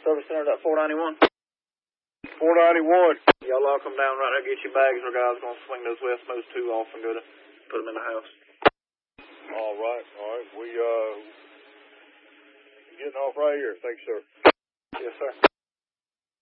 Service center at 491. 491. Y'all all come down right there, get your bags. Our guys going to swing those West Most 2 off and go to put them in the house. All right. We getting off right here. Thanks, sir. Yes, sir.